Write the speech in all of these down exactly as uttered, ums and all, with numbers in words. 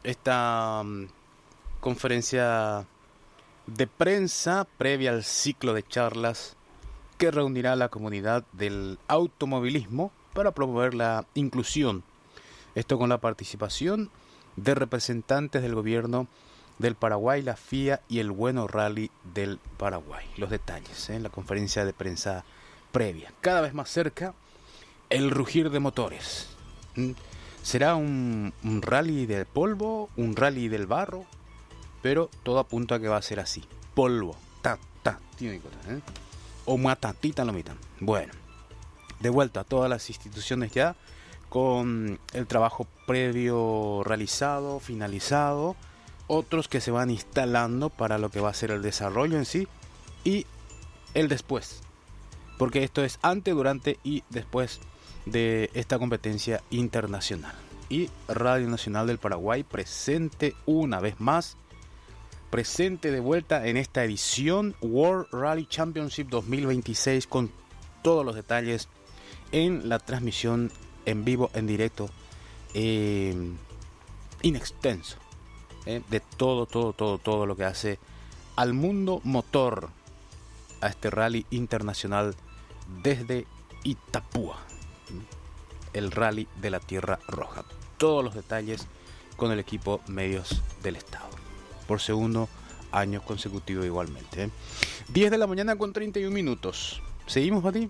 esta um, conferencia de prensa previa al ciclo de charlas que reunirá a la comunidad del automovilismo para promover la inclusión. Esto con la participación de representantes del gobierno del Paraguay, la F I A y el Bueno Rally del Paraguay. Los detalles en ¿eh? la conferencia de prensa previa. Cada vez más cerca, el rugir de motores. ¿Mm? ¿Será un, un rally del polvo, un rally del barro? Pero todo apunta a que va a ser así. Polvo. Ta, ta, tiene que ¿eh? O matatita lo mitan. Bueno, de vuelta a todas las instituciones ya con el trabajo previo realizado, finalizado, otros que se van instalando para lo que va a ser el desarrollo en sí y el después, porque esto es antes, durante y después de esta competencia internacional. Y Radio Nacional del Paraguay presente una vez más, presente de vuelta en esta edición World Rally Championship dos mil veintiséis con todos los detalles en la transmisión en vivo, en directo, eh, in extenso, eh, de todo, todo, todo, todo lo que hace al mundo motor, a este rally internacional desde Itapúa, el rally de la Tierra Roja. Todos los detalles con el equipo Medios del Estado, por segundo año consecutivo igualmente. ¿eh? diez de la mañana con treinta y un minutos. ¿Seguimos, Mati?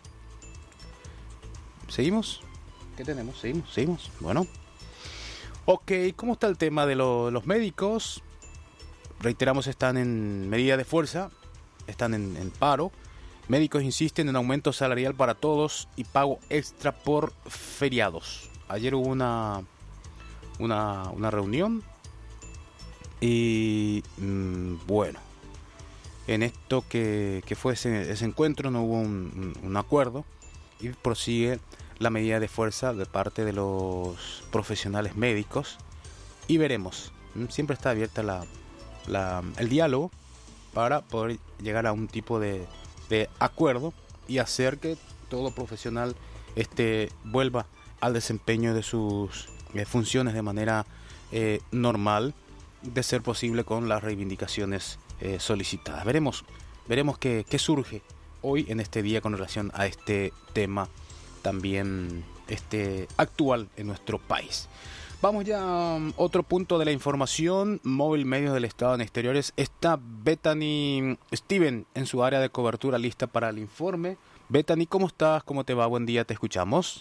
¿Seguimos? ¿Qué tenemos? ¿Seguimos? ¿Seguimos? Bueno. Ok, ¿cómo está el tema de lo, los médicos? Reiteramos, están en medida de fuerza, están en, en paro. Médicos insisten en aumento salarial para todos y pago extra por feriados. Ayer hubo una, una, una reunión y mmm, bueno, en esto que, que fue ese, ese encuentro no hubo un, un, un acuerdo y prosigue la medida de fuerza de parte de los profesionales médicos y veremos, siempre está abierta la, la, el diálogo para poder llegar a un tipo de, de acuerdo y hacer que todo profesional este, vuelva al desempeño de sus eh, funciones de manera eh, normal, de ser posible con las reivindicaciones eh, solicitadas. Veremos, veremos qué, qué surge hoy en este día con relación a este tema también este, actual en nuestro país. Vamos ya a um, otro punto de la información. Móvil Medios del Estado en Exteriores. Está Bethany Steven en su área de cobertura lista para el informe. Bethany, ¿cómo estás? ¿Cómo te va? Buen día, te escuchamos.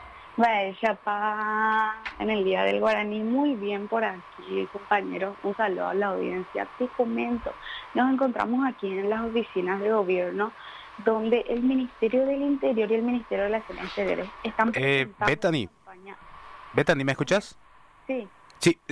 Vaya, pa, en el Día del Guaraní, muy bien por aquí, compañeros. Un saludo a la audiencia. Te comento, nos encontramos aquí en las oficinas de gobierno donde el Ministerio del Interior y el Ministerio de Relaciones Exteriores están eh, Bethany, Bethany, ¿me escuchas? Sí. Sí, eh,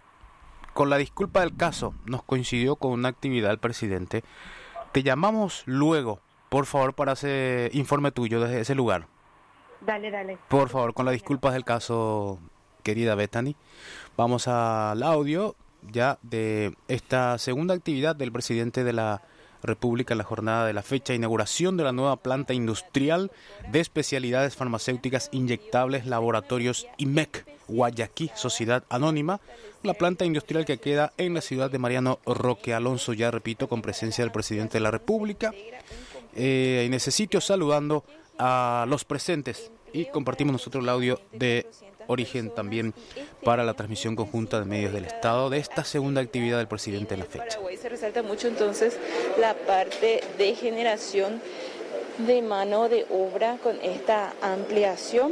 con la disculpa del caso, nos coincidió con una actividad el presidente. Te llamamos luego, por favor, para ese informe tuyo desde ese lugar. Dale, dale. Por favor, con las disculpas del caso, querida Bethany. Vamos al audio ya de esta segunda actividad del presidente de la República en la jornada de la fecha de inauguración de la nueva planta industrial de especialidades farmacéuticas inyectables Laboratorios I M E C Guayaquil, Sociedad Anónima, la planta industrial que queda en la ciudad de Mariano Roque Alonso, ya repito, con presencia del presidente de la República. Eh, en ese sitio saludando a los presentes y compartimos nosotros el audio de origen también para la transmisión conjunta de medios del Estado de esta segunda actividad del presidente en la fecha. Paraguay se resalta mucho entonces la parte de generación de mano de obra con esta ampliación.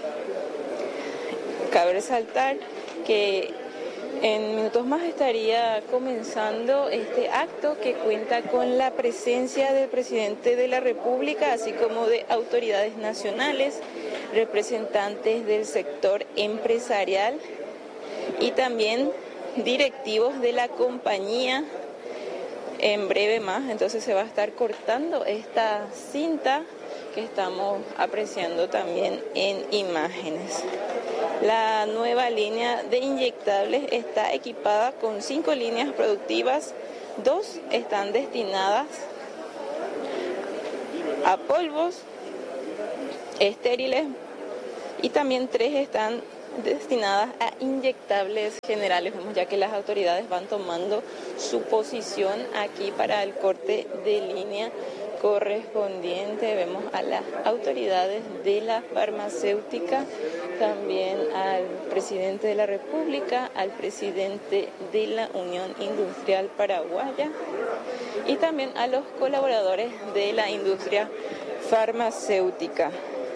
Cabe resaltar que en minutos más estaría comenzando este acto que cuenta con la presencia del presidente de la República, así como de autoridades nacionales, representantes del sector empresarial y también directivos de la compañía. En breve más, entonces se va a estar cortando esta cinta que estamos apreciando también en imágenes. La nueva línea de inyectables está equipada con cinco líneas productivas, dos están destinadas a polvos estériles y también tres están destinadas a inyectables generales. Vemos ya que las autoridades van tomando su posición aquí para el corte de línea correspondiente. Vemos a las autoridades de la farmacéutica, también al presidente de la República, al presidente de la Unión Industrial Paraguaya y también a los colaboradores de la industria farmacéutica.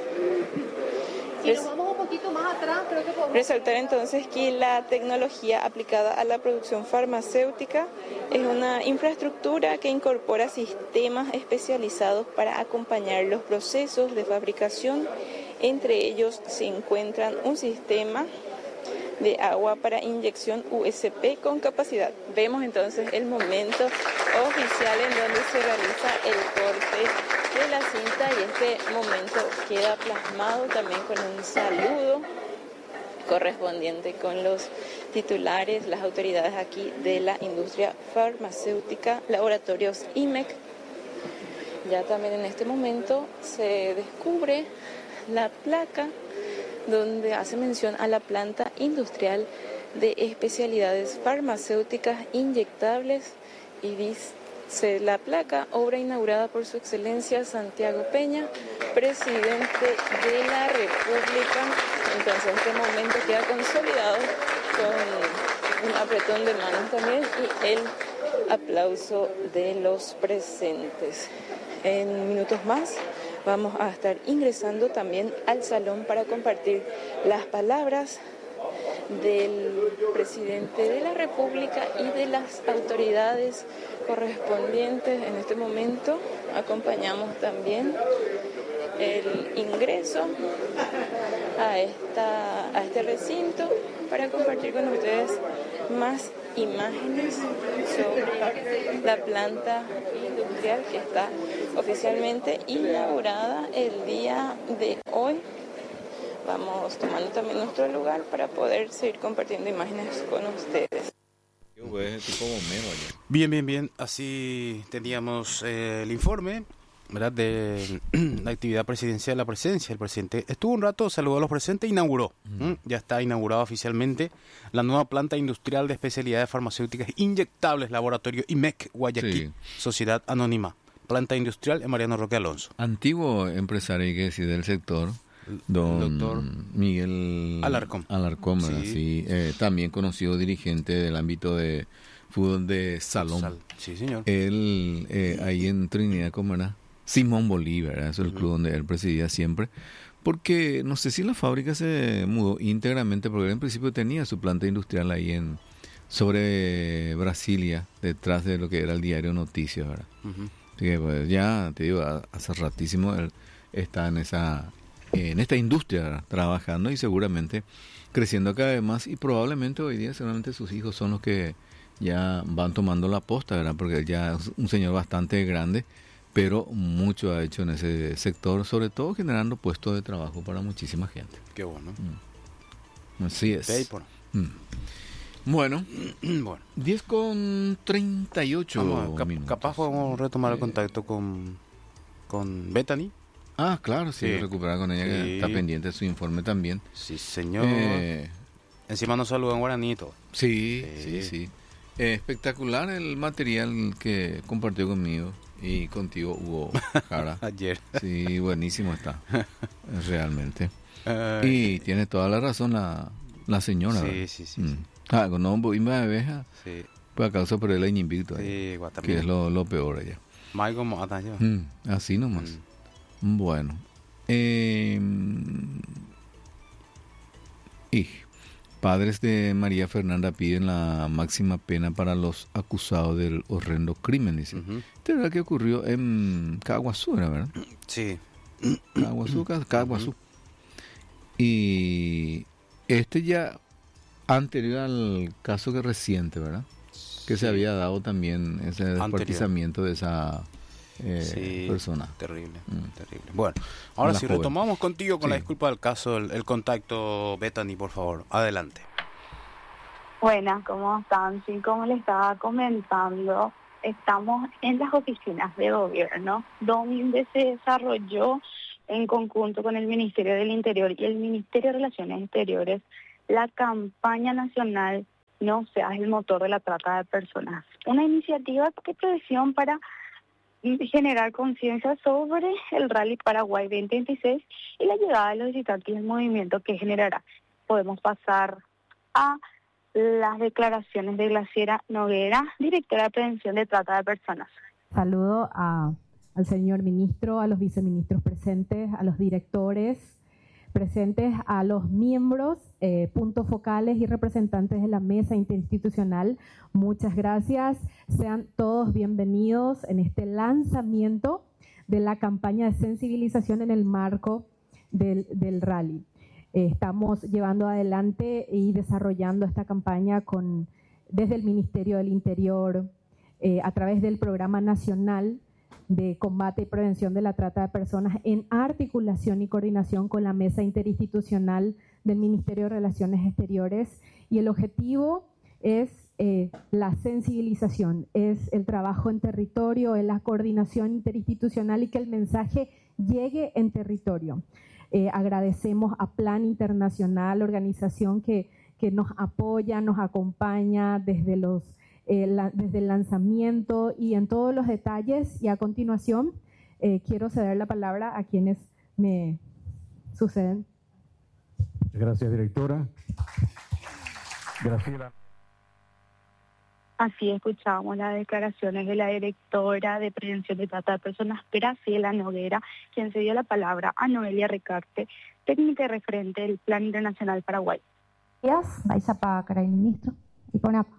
Si nos vamos un poquito más atrás, creo que podemos... Resaltar entonces que la tecnología aplicada a la producción farmacéutica es una infraestructura que incorpora sistemas especializados para acompañar los procesos de fabricación. Entre ellos se encuentran un sistema de agua para inyección U S P con capacidad. Vemos entonces el momento oficial en donde se realiza el corte de la cinta y este momento queda plasmado también con un saludo correspondiente con los titulares, las autoridades aquí de la industria farmacéutica, Laboratorios I M E C. Ya también en este momento se descubre la placa donde hace mención a la planta industrial de especialidades farmacéuticas inyectables y dice la placa, obra inaugurada por su excelencia Santiago Peña, presidente de la República. Entonces este momento queda consolidado con un apretón de manos también y el aplauso de los presentes. En minutos más vamos a estar ingresando también al salón para compartir las palabras del presidente de la República y de las autoridades correspondientes. En este momento acompañamos también el ingreso a, esta, a este recinto para compartir con ustedes más imágenes sobre la planta industrial que está oficialmente inaugurada el día de hoy. Vamos tomando también nuestro lugar para poder seguir compartiendo imágenes con ustedes. Bien, bien, bien. Así teníamos eh, el informe, ¿verdad?, de la actividad presidencial, la presencia del presidente. Estuvo un rato, saludó a los presentes, inauguró. Mm. ¿Mm? Ya está inaugurada oficialmente la nueva planta industrial de especialidades farmacéuticas inyectables, laboratorio I M E C Guayaquil, sí. Sociedad Anónima. Planta industrial en Mariano Roque Alonso. Antiguo empresario, hay que decir, del sector, don doctor Miguel Alarcón. Alarcón, sí. Sí. Eh, también conocido dirigente del ámbito de fútbol de salón. Sal. Sí, señor. Él, eh, ahí en Trinidad, ¿cómo era? Simón Bolívar, eso es el uh-huh. club donde él presidía siempre. Porque no sé si la fábrica se mudó íntegramente, porque él en principio tenía su planta industrial ahí en sobre Brasilia, detrás de lo que era el diario Noticias, ¿verdad? Uh-huh. Así que pues ya, te digo, hace ratísimo él está en esa en esta industria, ¿verdad?, trabajando y seguramente creciendo cada vez más, y probablemente hoy día seguramente sus hijos son los que ya van tomando la posta, ¿verdad?, porque él ya es un señor bastante grande, pero mucho ha hecho en ese sector, sobre todo generando puestos de trabajo para muchísima gente. Qué bueno. Mm. Así es. Mm. Bueno, bueno, diez con treinta y ocho vamos, cap- minutos. Capaz podemos retomar el contacto con, con Bethany. Ah, claro, sí, sí. Recuperar con ella, sí. Que está pendiente de su informe también. Sí, señor. Eh, Encima nos saludan guaranito. Sí, sí, sí. sí. Eh, espectacular el material que compartió conmigo y contigo, Hugo Jara. Ayer. Sí, buenísimo está, realmente. Ay. Y tiene toda la razón la, la señora. Sí, ¿verdad? sí, sí. Mm. sí. Ah, con un poquito de abeja. Sí. Pues a causa por el invicto. Sí, que es lo, lo peor allá. Más como ataño. Mm, así nomás. Mm. Bueno. Eh, y padres de María Fernanda piden la máxima pena para los acusados del horrendo crimen, dice. Uh-huh. ¿Este es verdad que ocurrió en Caguazú, verdad? Sí. Caguazú, Caguazú. Uh-huh. Y este ya anterior al caso que reciente, ¿verdad? Que sí. Se había dado también ese descuartizamiento de esa eh, sí, persona. Terrible, mm. terrible. Bueno, ahora sí, joven. Retomamos contigo con sí. la disculpa del caso, el, el contacto, Bethany, por favor. Adelante. Buenas, ¿cómo están? Sí, como les estaba comentando, estamos en las oficinas de gobierno, donde se desarrolló en conjunto con el Ministerio del Interior y el Ministerio de Relaciones Exteriores la campaña nacional No seas el motor de la trata de personas. Una iniciativa de presión para generar conciencia sobre el Rally Paraguay veinte veintiséis y la llegada de los visitantes del movimiento que generará. Podemos pasar a las declaraciones de Graciela Noguera, directora de Prevención de Trata de Personas. Saludo a, al señor ministro, a los viceministros presentes, a los directores presentes, a los miembros, eh, puntos focales y representantes de la mesa interinstitucional. Muchas gracias. Sean todos bienvenidos en este lanzamiento de la campaña de sensibilización en el marco del, del rally. Eh, estamos llevando adelante y desarrollando esta campaña con, desde el Ministerio del Interior, eh, a través del Programa Nacional de Combate y Prevención de la Trata de Personas, en articulación y coordinación con la Mesa Interinstitucional del Ministerio de Relaciones Exteriores. Y el objetivo es eh, la sensibilización, es el trabajo en territorio, es la coordinación interinstitucional y que el mensaje llegue en territorio. Eh, agradecemos a Plan Internacional, organización que, que nos apoya, nos acompaña desde los Eh, la, desde el lanzamiento y en todos los detalles. Y a continuación eh, quiero ceder la palabra a quienes me suceden. Gracias, directora. Graciela. Así escuchamos las declaraciones de la directora de Prevención de Trata de Personas, Graciela Noguera, quien se dio la palabra a Noelia Recarte, técnica y referente del Plan Internacional Paraguay. Gracias, vais a pagar, ministro. Y pon a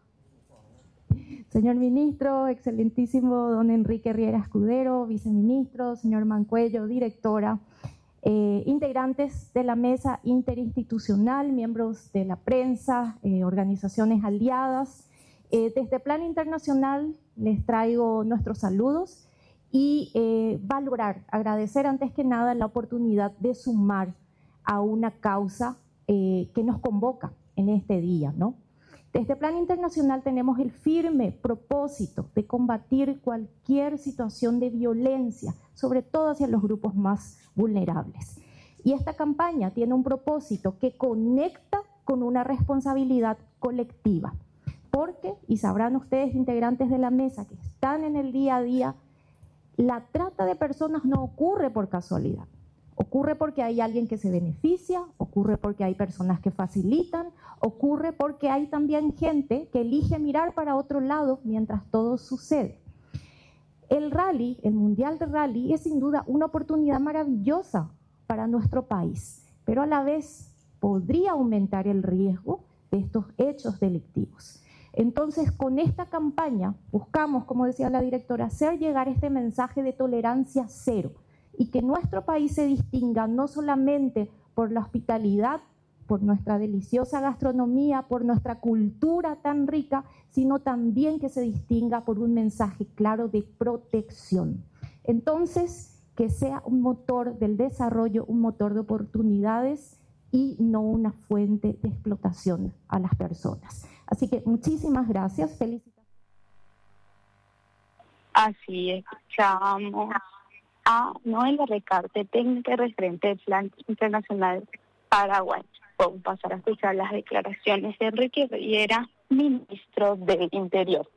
Señor ministro, excelentísimo don Enrique Riera Escudero, viceministro, señor Mancuello, directora, eh, integrantes de la mesa interinstitucional, miembros de la prensa, eh, organizaciones aliadas. Eh, desde Plan Internacional les traigo nuestros saludos y eh, valorar, agradecer antes que nada la oportunidad de sumar a una causa eh, que nos convoca en este día, ¿no? Desde Plan Internacional tenemos el firme propósito de combatir cualquier situación de violencia, sobre todo hacia los grupos más vulnerables. Y esta campaña tiene un propósito que conecta con una responsabilidad colectiva. Porque, y sabrán ustedes, integrantes de la mesa que están en el día a día, la trata de personas no ocurre por casualidad. Ocurre porque hay alguien que se beneficia, ocurre porque hay personas que facilitan, ocurre porque hay también gente que elige mirar para otro lado mientras todo sucede. El rally, el Mundial de Rally, es sin duda una oportunidad maravillosa para nuestro país, pero a la vez podría aumentar el riesgo de estos hechos delictivos. Entonces, con esta campaña buscamos, como decía la directora, hacer llegar este mensaje de tolerancia cero, y que nuestro país se distinga no solamente por la hospitalidad, por nuestra deliciosa gastronomía, por nuestra cultura tan rica, sino también que se distinga por un mensaje claro de protección. Entonces, que sea un motor del desarrollo, un motor de oportunidades y no una fuente de explotación a las personas. Así que muchísimas gracias, felicitaciones. Así escuchamos a Noelia Recarte, técnica y referente del Plan Internacional Paraguay. Podemos pasar a escuchar las declaraciones de Enrique Riera, ministro del Interior.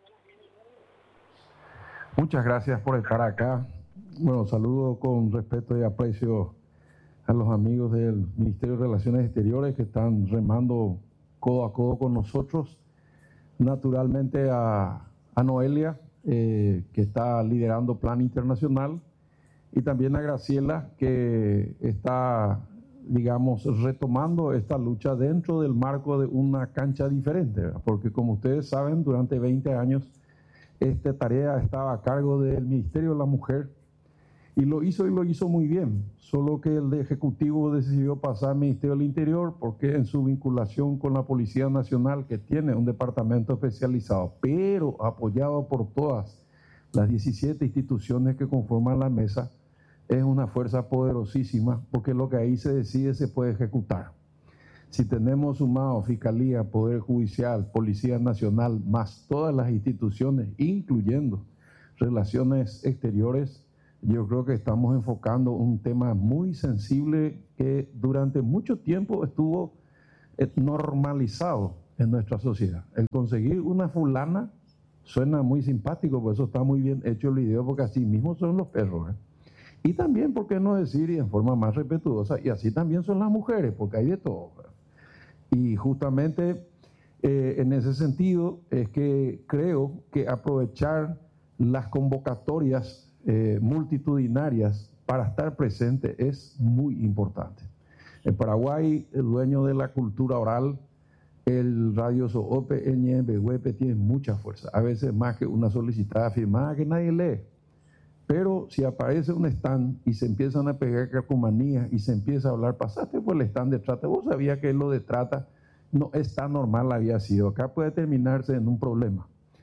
Muchas gracias por estar acá. Bueno, saludo con respeto y aprecio a los amigos del Ministerio de Relaciones Exteriores que están remando codo a codo con nosotros. Naturalmente a, a Noelia, eh, que está liderando Plan Internacional, y también a Graciela, que está, digamos, retomando esta lucha dentro del marco de una cancha diferente, ¿verdad? Porque como ustedes saben, durante veinte años esta tarea estaba a cargo del Ministerio de la Mujer y lo hizo y lo hizo muy bien, solo que el Ejecutivo decidió pasar al Ministerio del Interior porque en su vinculación con la Policía Nacional, que tiene un departamento especializado, pero apoyado por todas las diecisiete instituciones que conforman la mesa, es una fuerza poderosísima, porque lo que ahí se decide se puede ejecutar. Si tenemos sumado Fiscalía, Poder Judicial, Policía Nacional, más todas las instituciones, incluyendo Relaciones Exteriores, yo creo que estamos enfocando un tema muy sensible que durante mucho tiempo estuvo eh, normalizado en nuestra sociedad. El conseguir una fulana suena muy simpático, por eso está muy bien hecho el video, porque así mismo son los perros, ¿eh? Y también, ¿por qué no decir, y en forma más respetuosa, y así también son las mujeres, porque hay de todo, ¿verdad? Y justamente eh, en ese sentido es que creo que aprovechar las convocatorias eh, multitudinarias para estar presente es muy importante. En Paraguay, el dueño de la cultura oral, el radio Soope, Eñe, Behuepe, tiene mucha fuerza, a veces más que una solicitada firmada que nadie lee. Pero si aparece un stand y se empiezan a pegar calcomanías y se empieza a hablar, pasaste por el stand de trata, vos sabías que lo de trata no es tan normal había sido, acá puede terminarse en un problema.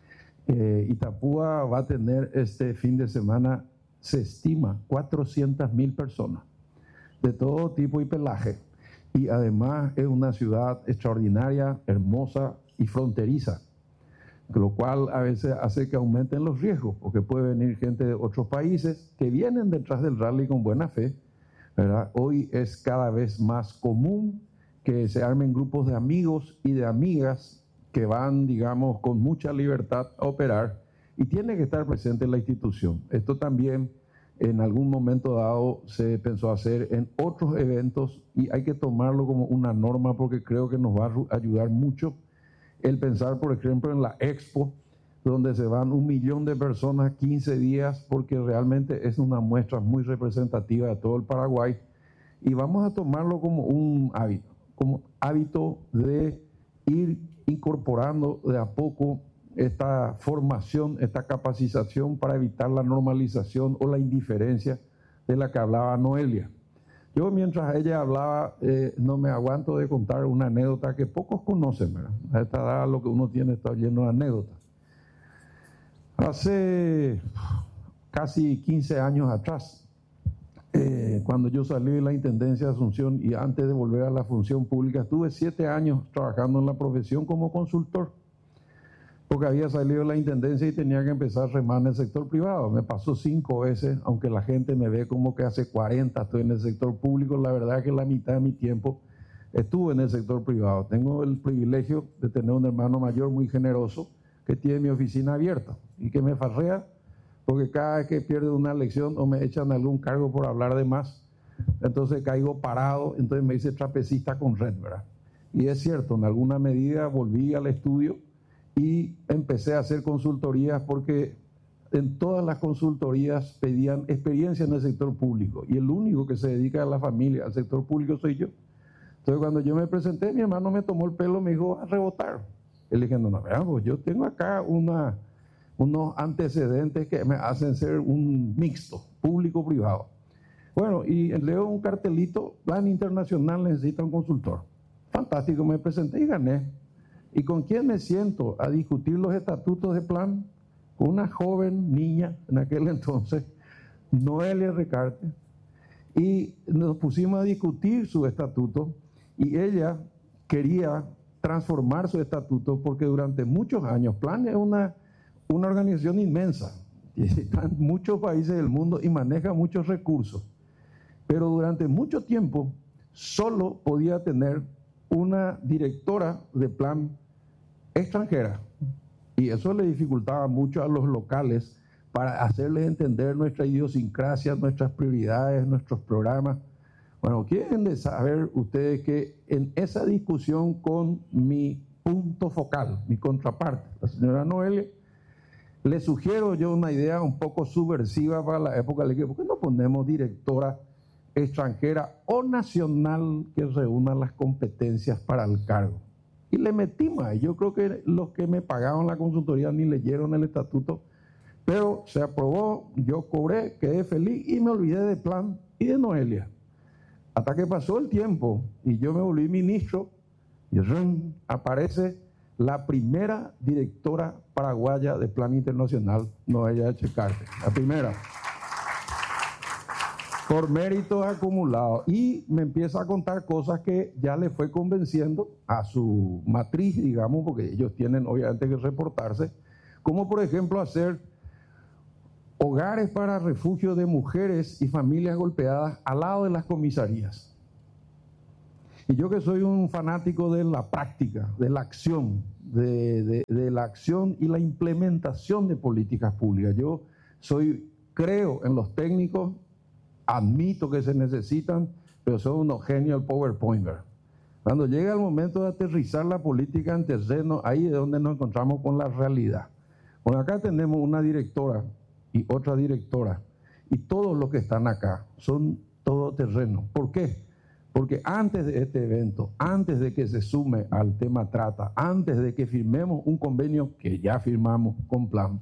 Eh, Itapúa va a tener este fin de semana, se estima, cuatrocientas mil personas, de todo tipo y pelaje. Y además es una ciudad extraordinaria, hermosa y fronteriza, lo cual a veces hace que aumenten los riesgos, porque puede venir gente de otros países que vienen detrás del rally con buena fe, ¿verdad? Hoy es cada vez más común que se armen grupos de amigos y de amigas que van, digamos, con mucha libertad a operar, y tiene que estar presente en la institución. Esto también en algún momento dado se pensó hacer en otros eventos, y hay que tomarlo como una norma, porque creo que nos va a ayudar mucho el pensar, por ejemplo, en la Expo, donde se van un millón de personas quince días, porque realmente es una muestra muy representativa de todo el Paraguay, y vamos a tomarlo como un hábito, como hábito de ir incorporando de a poco esta formación, esta capacitación para evitar la normalización o la indiferencia de la que hablaba Noelia. Yo, mientras ella hablaba, eh, no me aguanto de contar una anécdota que pocos conocen, ¿verdad? A esta edad lo que uno tiene está lleno de anécdotas. Hace casi quince años atrás, eh, cuando yo salí de la Intendencia de Asunción y antes de volver a la función pública, estuve siete años trabajando en la profesión como consultor, porque había salido de la Intendencia y tenía que empezar a remar en el sector privado. Me pasó cinco veces, aunque la gente me ve como que hace cuarenta estoy en el sector público, la verdad es que la mitad de mi tiempo estuve en el sector privado. Tengo el privilegio de tener un hermano mayor muy generoso que tiene mi oficina abierta y que me farrea, porque cada vez que pierdo una elección o me echan algún cargo por hablar de más, entonces caigo parado, entonces me dice trapecista con red, ¿verdad? Y es cierto, en alguna medida volví al estudio y empecé a hacer consultorías, porque en todas las consultorías pedían experiencia en el sector público, y el único que se dedica a la familia, al sector público, soy yo. Entonces cuando yo me presenté, mi hermano me tomó el pelo, me dijo a rebotar. Y le dije, no, no, veamos, yo tengo acá una, unos antecedentes que me hacen ser un mixto, público-privado. Bueno, y leo un cartelito, Plan Internacional necesita un consultor. Fantástico, me presenté y gané. ¿Y con quién me siento a discutir los estatutos de plan? Con una joven niña en aquel entonces, Noelia Recarte, y nos pusimos a discutir su estatuto, y ella quería transformar su estatuto, porque durante muchos años, Plan es una, una organización inmensa, y está en muchos países del mundo y maneja muchos recursos, pero durante mucho tiempo solo podía tener una directora de Plan extranjera, y eso le dificultaba mucho a los locales para hacerles entender nuestra idiosincrasia, nuestras prioridades, nuestros programas. Bueno, quieren saber ustedes que en esa discusión con mi punto focal, mi contraparte, la señora Noelia, le sugiero yo una idea un poco subversiva para la época. Le dije, ¿por qué no ponemos directora extranjera o nacional que reúna las competencias para el cargo? Y le metimos ahí. Yo creo que los que me pagaban la consultoría ni leyeron el estatuto, pero se aprobó, yo cobré, quedé feliz y me olvidé de Plan y de Noelia. Hasta que pasó el tiempo y yo me volví ministro, y ¡rum!, aparece la primera directora paraguaya de Plan Internacional, Noelia Recarte, la primera. Por méritos acumulados, y me empieza a contar cosas que ya le fue convenciendo a su matriz, digamos, porque ellos tienen obviamente que reportarse, como por ejemplo hacer hogares para refugio de mujeres y familias golpeadas al lado de las comisarías. Y yo que soy un fanático de la práctica, de la acción, de, de, de la acción y la implementación de políticas públicas. Yo soy, creo en los técnicos, admito que se necesitan, pero son unos genios del PowerPoint, ¿verdad? Cuando llega el momento de aterrizar la política en terreno, ahí es donde nos encontramos con la realidad. Bueno, acá tenemos una directora y otra directora, y todos los que están acá son todoterreno. ¿Por qué? Porque antes de este evento, antes de que se sume al tema trata, antes de que firmemos un convenio que ya firmamos con Plan,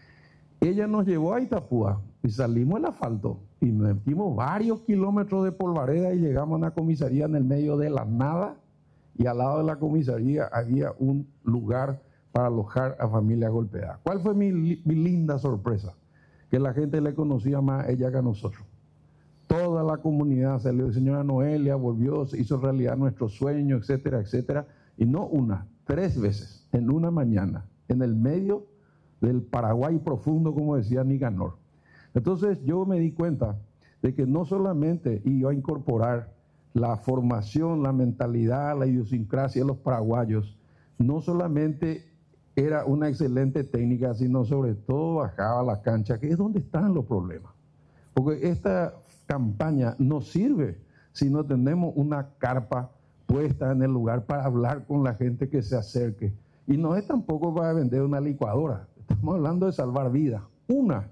ella nos llevó a Itapúa y salimos al asfalto y metimos varios kilómetros de polvareda y llegamos a una comisaría en el medio de la nada, y al lado de la comisaría había un lugar para alojar a familias golpeadas. ¿Cuál fue mi, mi linda sorpresa? Que la gente le conocía más a ella que a nosotros. Toda la comunidad salió, señora Noelia volvió, se hizo realidad nuestro sueño, etcétera, etcétera. Y no una, tres veces, en una mañana, en el medio del Paraguay profundo, como decía Nicanor. Entonces yo me di cuenta de que no solamente iba a incorporar la formación, la mentalidad, la idiosincrasia de los paraguayos, no solamente era una excelente técnica, sino sobre todo bajaba a la cancha, que es donde están los problemas. Porque esta campaña no sirve si no tenemos una carpa puesta en el lugar para hablar con la gente que se acerque. Y no es tampoco para vender una licuadora, estamos hablando de salvar vidas. Una,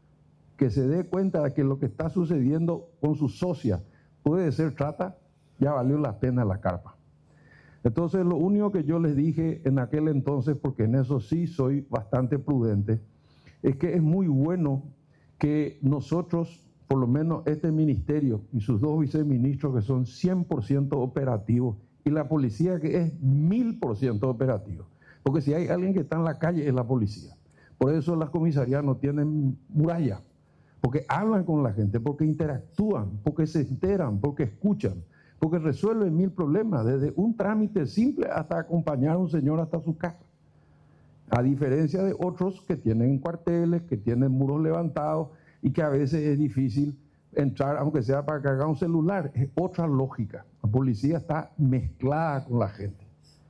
que se dé cuenta de que lo que está sucediendo con su socia puede ser trata, ya valió la pena la carpa. Entonces lo único que yo les dije en aquel entonces, porque en eso sí soy bastante prudente, es que es muy bueno que nosotros, por lo menos este ministerio y sus dos viceministros que son cien por ciento operativos, y la policía que es mil por ciento operativa, porque si hay alguien que está en la calle es la policía. Por eso las comisarías no tienen muralla, porque hablan con la gente, porque interactúan, porque se enteran, porque escuchan, porque resuelven mil problemas, desde un trámite simple hasta acompañar a un señor hasta su casa. A diferencia de otros que tienen cuarteles, que tienen muros levantados y que a veces es difícil entrar, aunque sea para cargar un celular. Es otra lógica. La policía está mezclada con la gente.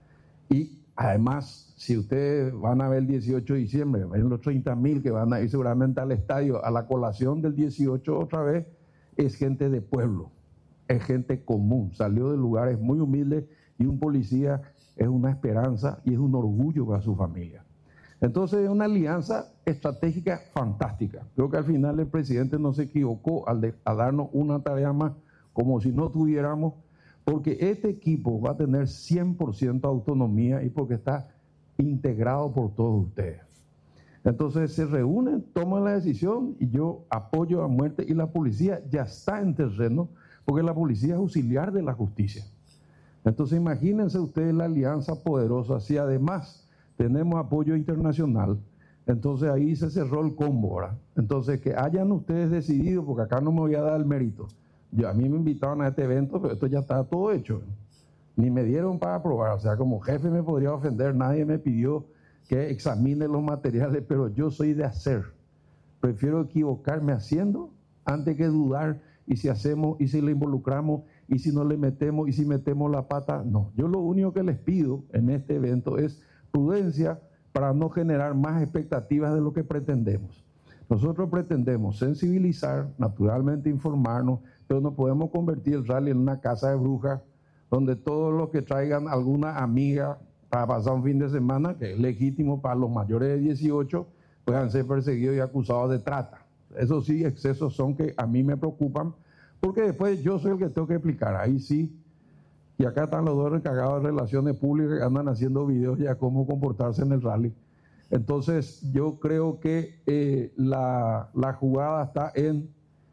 Y además, si ustedes van a ver el dieciocho de diciembre, ven los treinta mil que van a ir seguramente al estadio, a la colación del dieciocho otra vez, es gente de pueblo, es gente común, salió de lugares muy humildes, y un policía es una esperanza y es un orgullo para su familia. Entonces es una alianza estratégica fantástica. Creo que al final el presidente no se equivocó al, de, al darnos una tarea más, como si no tuviéramos, porque este equipo va a tener cien por ciento autonomía y porque está integrado por todos ustedes. Entonces se reúnen, toman la decisión y yo apoyo a muerte, y la policía ya está en terreno, porque la policía es auxiliar de la justicia. Entonces imagínense ustedes la alianza poderosa, si además tenemos apoyo internacional, entonces ahí se cerró el combo, ¿verdad? Entonces que hayan ustedes decidido, porque acá no me voy a dar el mérito, yo, a mí me invitaron a este evento, pero esto ya está todo hecho, ni me dieron para aprobar, o sea, como jefe me podría ofender, nadie me pidió que examine los materiales, pero yo soy de hacer, prefiero equivocarme haciendo antes que dudar, y si hacemos, y si le involucramos, y si no le metemos, y si metemos la pata, no. Yo lo único que les pido en este evento es prudencia para no generar más expectativas de lo que pretendemos. Nosotros pretendemos sensibilizar, naturalmente informarnos, pero no podemos convertir el rally en una casa de brujas, donde todos los que traigan alguna amiga para pasar un fin de semana, que es legítimo para los mayores de dieciocho, puedan ser perseguidos y acusados de trata. Eso sí, excesos son que a mí me preocupan, porque después yo soy el que tengo que explicar. Ahí sí, y acá están los dos encargados de relaciones públicas que andan haciendo videos ya cómo comportarse en el rally. Entonces yo creo que eh, la, la jugada está en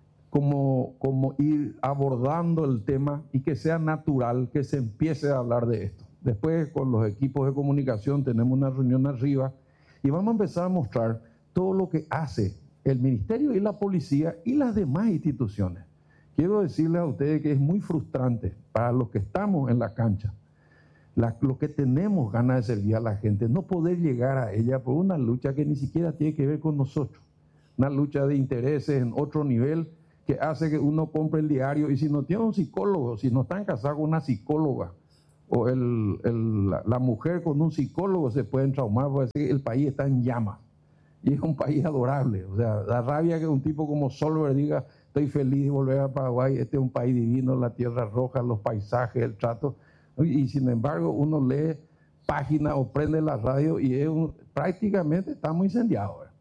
como, como ir abordando el tema y que sea natural que se empiece a hablar de esto. Después con los equipos de comunicación tenemos una reunión arriba y vamos a empezar a mostrar todo lo que hace el ministerio y la policía y las demás instituciones. Quiero decirles a ustedes que es muy frustrante para los que estamos en la cancha, la, los que tenemos ganas de servir a la gente, no poder llegar a ella por una lucha que ni siquiera tiene que ver con nosotros, una lucha de intereses en otro nivel que hace que uno compre el diario, y si no tiene un psicólogo, si no están casados con una psicóloga, o el, el, la, la mujer con un psicólogo, se pueden traumar, porque el país está en llamas, y es un país adorable. O sea, da rabia que un tipo como Solberg diga, estoy feliz de volver a Paraguay, este es un país divino, la tierra roja, los paisajes, el trato, y, y sin embargo uno lee página o prende la radio y es un, prácticamente estamos incendiados. ¿verdad?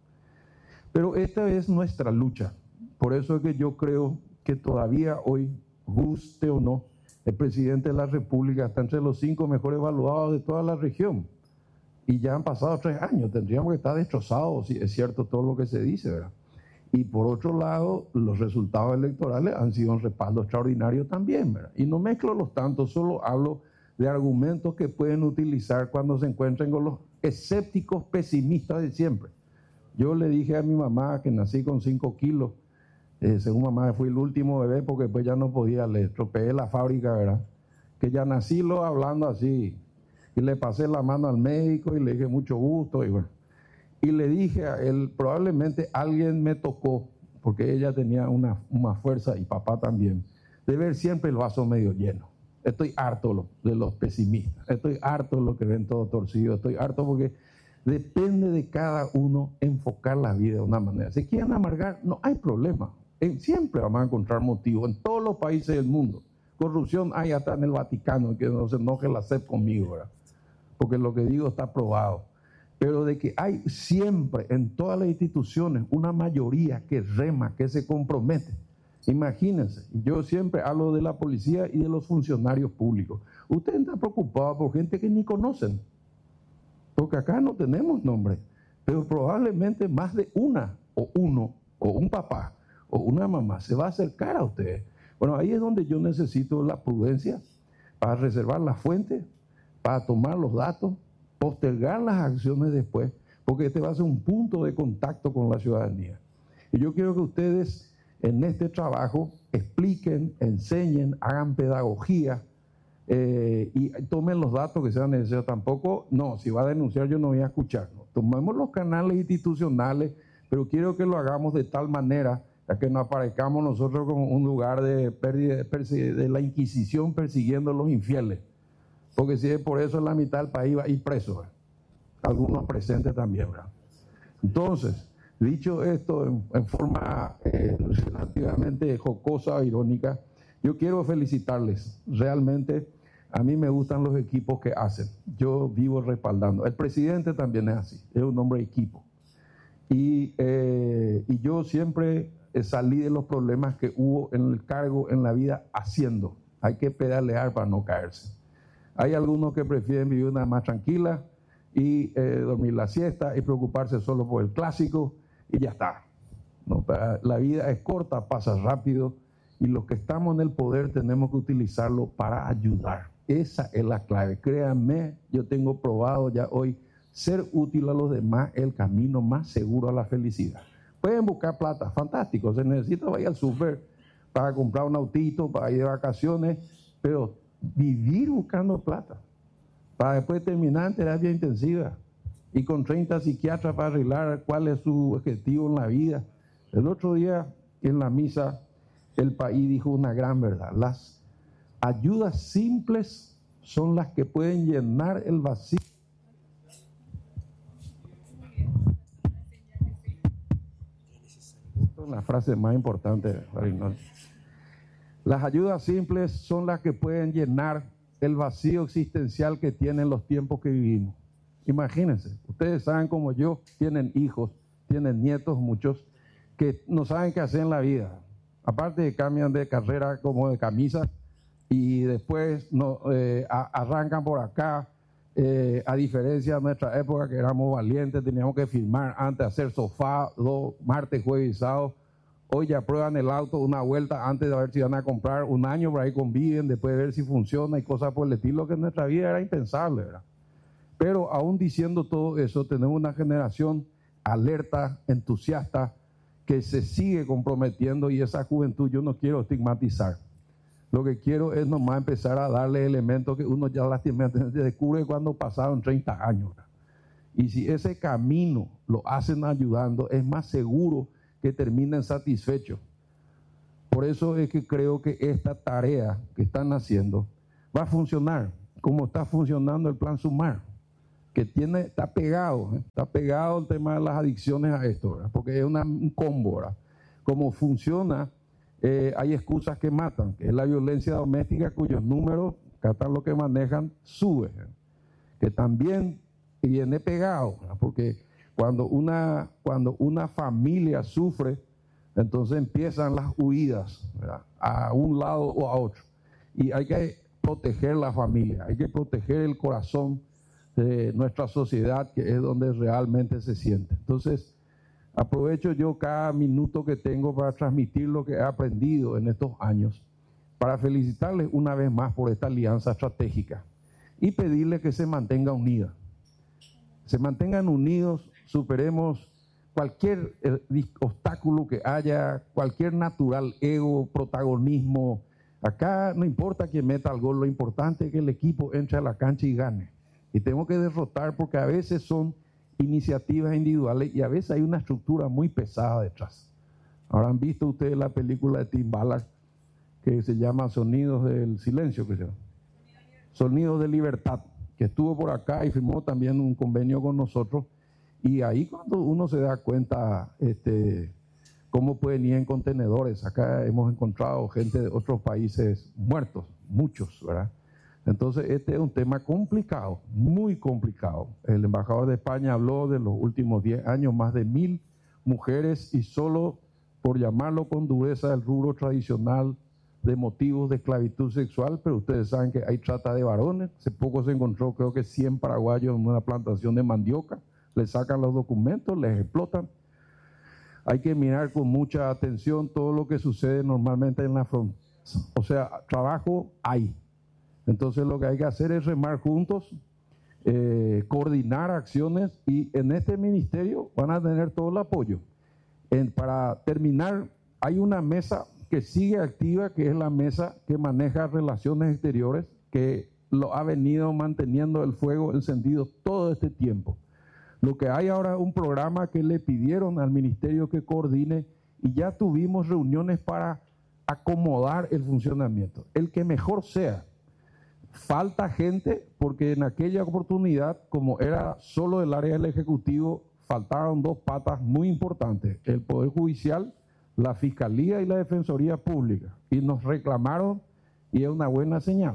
Pero esta es nuestra lucha. Por eso es que yo creo que todavía hoy, guste o no, el presidente de la República está entre los cinco mejores evaluados de toda la región. Y ya han pasado tres años, tendríamos que estar destrozados si es cierto todo lo que se dice, ¿verdad? Y por otro lado, los resultados electorales han sido un respaldo extraordinario también, ¿verdad? Y no mezclo los tantos, solo hablo de argumentos que pueden utilizar cuando se encuentren con los escépticos pesimistas de siempre. Yo le dije a mi mamá que nací con cinco kilos, eh, según mamá fui el último bebé porque después ya no podía, le estropeé la fábrica, ¿verdad? Que ya nací lo hablando así, y le pasé la mano al médico y le dije mucho gusto, y bueno. Y le dije a él, probablemente alguien me tocó, porque ella tenía una, una fuerza y papá también, de ver siempre el vaso medio lleno. Estoy harto de los pesimistas, estoy harto de los que ven todo torcido, estoy harto porque depende de cada uno enfocar la vida de una manera. Si quieren amargar, no hay problema, siempre vamos a encontrar motivos en todos los países del mundo. Corrupción hay hasta en el Vaticano, que no se enoje la C E P conmigo, ¿verdad? Porque lo que digo está probado. Pero de que hay siempre en todas las instituciones una mayoría que rema, que se compromete. Imagínense, yo siempre hablo de la policía y de los funcionarios públicos. Ustedes están preocupados por gente que ni conocen, porque acá no tenemos nombre, pero probablemente más de una, o uno, o un papá, o una mamá se va a acercar a ustedes. Bueno, ahí es donde yo necesito la prudencia para reservar la fuente, para tomar los datos, postergar las acciones después, porque este va a ser un punto de contacto con la ciudadanía. Y yo quiero que ustedes en este trabajo expliquen, enseñen, hagan pedagogía eh, y tomen los datos que sean necesarios. Tampoco, no, si va a denunciar yo no voy a escuchar. No. Tomemos los canales institucionales, pero quiero que lo hagamos de tal manera a que no aparezcamos nosotros como un lugar de pérdida de la Inquisición persiguiendo a los infieles. Porque si es por eso en la mitad del país va a ir preso, ¿verdad? Algunos presentes también, ¿verdad? Entonces, dicho esto en, en forma eh, relativamente jocosa o irónica, yo quiero felicitarles. Realmente a mí me gustan los equipos que hacen. Yo vivo respaldando. El presidente también es así, es un hombre de equipo. Y, eh, y yo siempre salí de los problemas que hubo en el cargo, en la vida, haciendo. Hay que pedalear para no caerse. Hay algunos que prefieren vivir una más tranquila y eh, dormir la siesta y preocuparse solo por el clásico y ya está. No, la vida es corta, pasa rápido y los que estamos en el poder tenemos que utilizarlo para ayudar. Esa es la clave. Créanme, yo tengo probado ya hoy ser útil a los demás es el camino más seguro a la felicidad. Pueden buscar plata, fantástico, se necesita ir al súper para comprar un autito, para ir de vacaciones, pero vivir buscando plata, para después terminar en terapia intensiva y con treinta psiquiatras para arreglar cuál es su objetivo en la vida. El otro día en la misa el país dijo una gran verdad: las ayudas simples son las que pueden llenar el vacío. Esta es la frase más importante, Reynold. Las ayudas simples son las que pueden llenar el vacío existencial que tienen los tiempos que vivimos. Imagínense, ustedes saben como yo, tienen hijos, tienen nietos muchos, que no saben qué hacer en la vida. Aparte de cambian de carrera como de camisa y después no, eh, a, arrancan por acá, eh, a diferencia de nuestra época que éramos valientes, teníamos que firmar antes de hacer sofá, dos, martes, jueves y sábado. Hoy ya prueban el auto una vuelta antes de ver si van a comprar, un año por ahí conviven, después de ver si funciona y cosas por el estilo, que en nuestra vida era impensable, ¿verdad? Pero aún diciendo todo eso, tenemos una generación alerta, entusiasta, que se sigue comprometiendo, y esa juventud yo no quiero estigmatizar. Lo que quiero es nomás empezar a darle elementos que uno ya lastimosamente descubre cuando pasaron treinta años, ¿verdad? Y si ese camino lo hacen ayudando, es más seguro que terminen satisfechos. Por eso es que creo que esta tarea que están haciendo va a funcionar como está funcionando el Plan Sumar, que tiene, está pegado, ¿eh? está pegado el tema de las adicciones a esto, ¿verdad? Porque es una, un combo, ¿verdad? Como funciona, eh, hay excusas que matan, que es la violencia doméstica, cuyos números, acá lo que manejan, sube, ¿eh? Que también viene pegado, ¿verdad? Porque cuando una, cuando una familia sufre, entonces empiezan las huidas, ¿verdad? A un lado o a otro. Y hay que proteger la familia, hay que proteger el corazón de nuestra sociedad, que es donde realmente se siente. Entonces, aprovecho yo cada minuto que tengo para transmitir lo que he aprendido en estos años, para felicitarles una vez más por esta alianza estratégica y pedirles que se mantengan unidas. Se mantengan unidos, superemos cualquier eh, obstáculo que haya, cualquier natural ego, protagonismo. Acá no importa quién meta el gol, lo importante es que el equipo entre a la cancha y gane. Y tengo que derrotar porque a veces son iniciativas individuales y a veces hay una estructura muy pesada detrás. Ahora han visto ustedes la película de Tim Ballard que se llama Sonidos del Silencio, que se llama Sonidos de Libertad, que estuvo por acá y firmó también un convenio con nosotros. Y ahí cuando uno se da cuenta este, cómo pueden ir en contenedores, acá hemos encontrado gente de otros países muertos, muchos, ¿verdad? Entonces este es un tema complicado, muy complicado. El embajador de España habló de los últimos diez años, más de mil mujeres y solo, por llamarlo con dureza, el rubro tradicional de motivos de esclavitud sexual, pero ustedes saben que hay trata de varones. Hace poco se encontró creo que cien paraguayos en una plantación de mandioca, les sacan los documentos, les explotan. Hay que mirar con mucha atención todo lo que sucede normalmente en la frontera. O sea, trabajo hay. Entonces lo que hay que hacer es remar juntos, eh, coordinar acciones y en este ministerio van a tener todo el apoyo. En, para terminar, hay una mesa que sigue activa, que es la mesa que maneja relaciones exteriores, que lo ha venido manteniendo el fuego encendido todo este tiempo. Lo que hay ahora es un programa que le pidieron al ministerio que coordine y ya tuvimos reuniones para acomodar el funcionamiento, el que mejor sea. Falta gente porque en aquella oportunidad, como era solo el área del Ejecutivo, faltaron dos patas muy importantes, el Poder Judicial, la Fiscalía y la Defensoría Pública. Y nos reclamaron y es una buena señal.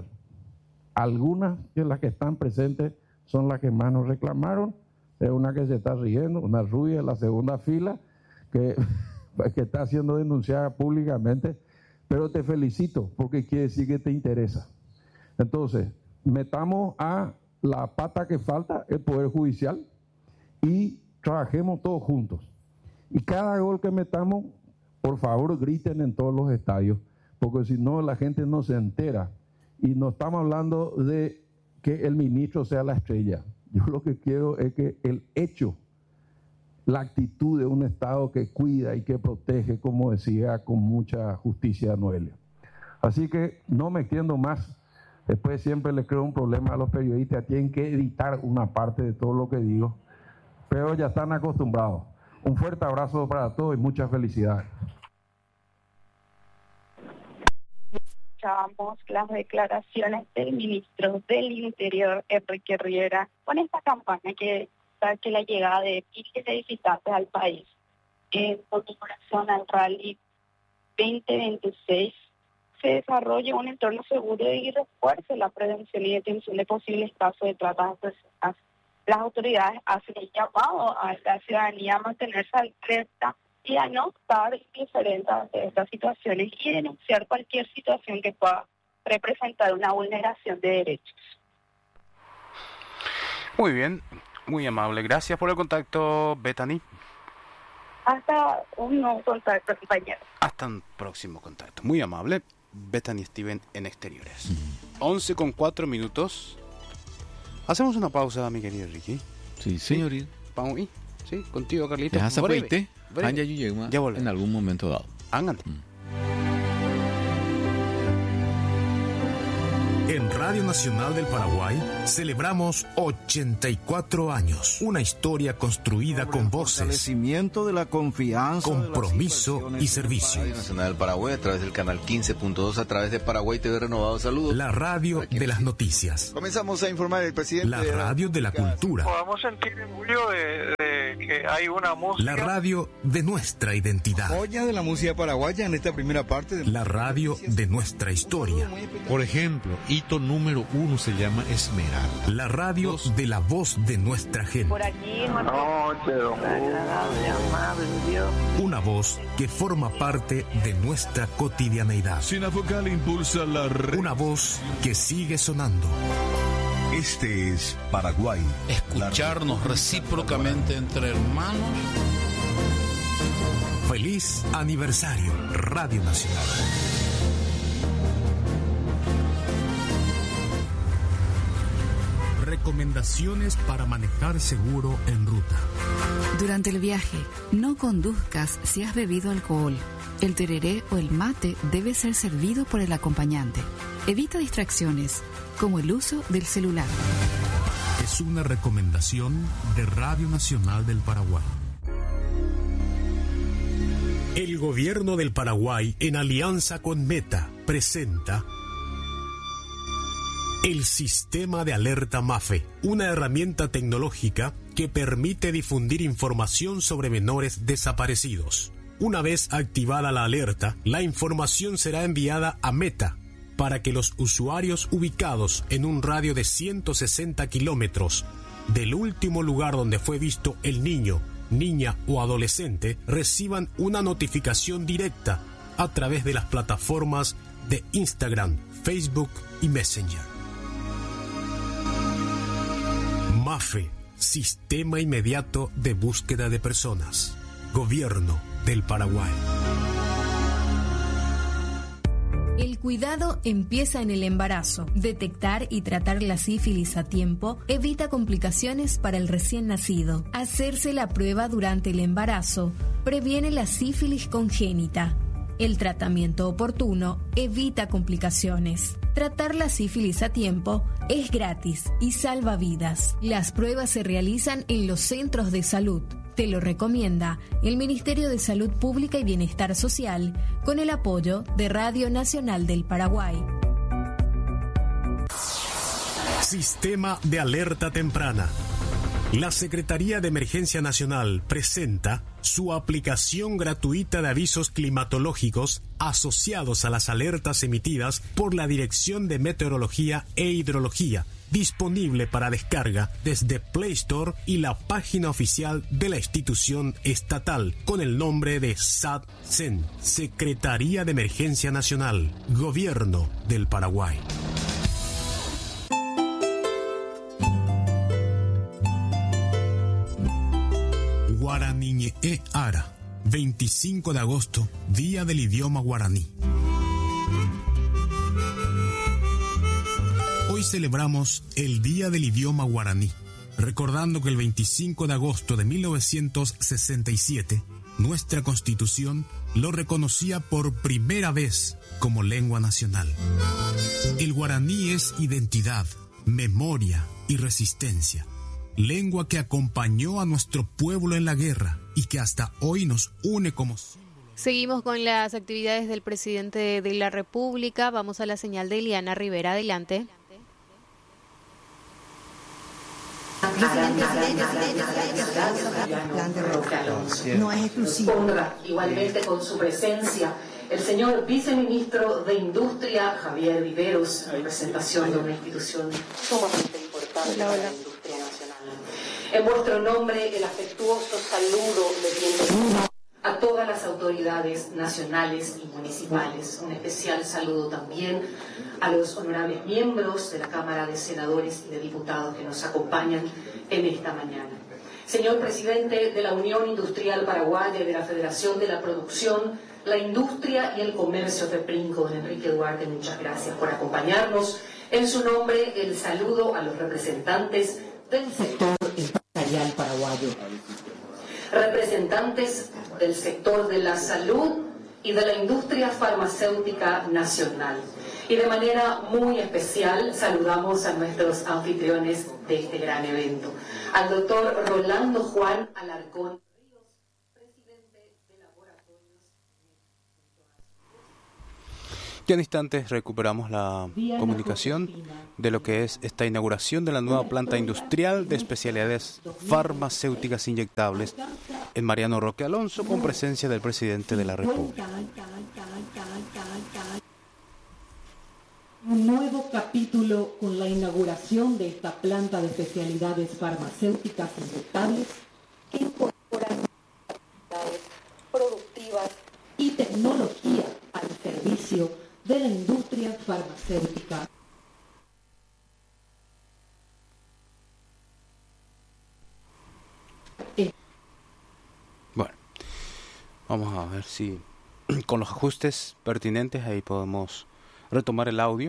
Algunas de las que están presentes son las que más nos reclamaron. Es una que se está riendo, una rubia en la segunda fila, que, que está siendo denunciada públicamente. Pero te felicito porque quiere decir que te interesa. Entonces, metamos a la pata que falta, el Poder Judicial, y trabajemos todos juntos. Y cada gol que metamos, por favor, griten en todos los estadios, porque si no, la gente no se entera. Y no estamos hablando de que el ministro sea la estrella. Yo lo que quiero es que el hecho, la actitud de un Estado que cuida y que protege, como decía con mucha justicia Noelia. Así que no me extiendo más. Después siempre les creo un problema a los periodistas, tienen que editar una parte de todo lo que digo, pero ya están acostumbrados. Un fuerte abrazo para todos y muchas felicidades. Escuchábamos las declaraciones del ministro del Interior, Enrique Riera, con esta campaña que da que la llegada de miles de visitantes al país en conmemoración al Rally veinte veintiséis se desarrolle un entorno seguro y refuerce la prevención y detención de posibles casos de trata de personas. Las autoridades hacen el llamado a la ciudadanía a mantenerse alerta y a no estar indiferente ante estas situaciones y denunciar cualquier situación que pueda representar una vulneración de derechos. Muy bien, muy amable. Gracias por el contacto, Bethany. Hasta un nuevo contacto, compañero. Hasta un próximo contacto. Muy amable, Bethany Steven en Exteriores. once con cuatro minutos. Hacemos una pausa, mi querido Ricky. Sí, señorita. Vamos y sí, contigo, Carlitos. Ya breve, breve. Ya volvemos. En algún momento dado. Háganle. Mm. En Radio Nacional del Paraguay celebramos ochenta y cuatro años. Una historia construida con voces, fortalecimiento de la confianza, compromiso y servicio. Radio Nacional del Paraguay a través del canal quince punto dos, a través de Paraguay T V Renovado. Saludos. La radio de las noticias. Comenzamos a informar el presidente. La radio de la cultura. Podamos sentir orgullo de, de que hay una música. La radio de nuestra identidad. Joya de la música paraguaya en esta primera parte. De... La radio de nuestra historia. Por ejemplo, hito número uno se llama Esmeralda. La radio Dos. de la voz de nuestra gente. Por aquí, noche, agradable, amable, Dios. Una voz que forma parte de nuestra cotidianeidad. Sinafocal impulsa la red. Una voz que sigue sonando. Este es Paraguay. Escucharnos recíprocamente entre hermanos. Feliz aniversario, Radio Nacional. Recomendaciones para manejar seguro en ruta. Durante el viaje, no conduzcas si has bebido alcohol. El tereré o el mate debe ser servido por el acompañante. Evita distracciones, como el uso del celular. Es una recomendación de Radio Nacional del Paraguay. El gobierno del Paraguay, en alianza con Meta, presenta el Sistema de Alerta MAFE, una herramienta tecnológica que permite difundir información sobre menores desaparecidos. Una vez activada la alerta, la información será enviada a Meta para que los usuarios ubicados en un radio de ciento sesenta kilómetros del último lugar donde fue visto el niño, niña o adolescente reciban una notificación directa a través de las plataformas de Instagram, Facebook y Messenger. MAFE, Sistema Inmediato de Búsqueda de Personas. Gobierno del Paraguay. El cuidado empieza en el embarazo. Detectar y tratar la sífilis a tiempo evita complicaciones para el recién nacido. Hacerse la prueba durante el embarazo previene la sífilis congénita. El tratamiento oportuno evita complicaciones. Tratar la sífilis a tiempo es gratis y salva vidas. Las pruebas se realizan en los centros de salud. Te lo recomienda el Ministerio de Salud Pública y Bienestar Social con el apoyo de Radio Nacional del Paraguay. Sistema de Alerta Temprana. La Secretaría de Emergencia Nacional presenta su aplicación gratuita de avisos climatológicos asociados a las alertas emitidas por la Dirección de Meteorología e Hidrología, disponible para descarga desde Play Store y la página oficial de la institución estatal con el nombre de SATCEN, Secretaría de Emergencia Nacional, Gobierno del Paraguay. Guaraniñe e Ara, veinticinco de agosto, Día del Idioma Guaraní. Hoy celebramos el Día del Idioma Guaraní, recordando que el veinticinco de agosto de mil novecientos sesenta y siete, nuestra Constitución lo reconocía por primera vez como lengua nacional. El guaraní es identidad, memoria y resistencia. Lengua que acompañó a nuestro pueblo en la guerra y que hasta hoy nos une como... Seguimos con las actividades del presidente de la República. Vamos a la señal de Eliana Rivera. Adelante. No es exclusivo. Honra igualmente con su presencia el señor viceministro de Industria, Javier Viveros, en representación de una institución sumamente importante para la industria nacional. En vuestro nombre, el afectuoso saludo de bienvenida a todas las autoridades nacionales y municipales. Un especial saludo también a los honorables miembros de la Cámara de Senadores y de Diputados que nos acompañan en esta mañana. Señor presidente de la Unión Industrial Paraguaya y de la Federación de la Producción, la Industria y el Comercio FEPRINCO, don Enrique Duarte, muchas gracias por acompañarnos. En su nombre, el saludo a los representantes del sector empresarial paraguayo, representantes del sector de la salud y de la industria farmacéutica nacional, Y de manera muy especial saludamos a nuestros anfitriones de este gran evento. Al doctor Rolando Juan Alarcón. Ya en instantes recuperamos la comunicación de lo que es esta inauguración de la nueva planta industrial de especialidades farmacéuticas inyectables en Mariano Roque Alonso, con presencia del presidente de la República. Un nuevo capítulo con la inauguración de esta planta de especialidades farmacéuticas inyectables que incorporan actividades productivas y tecnología al servicio de la industria farmacéutica. Bueno, vamos a ver si con los ajustes pertinentes ahí podemos retomar el audio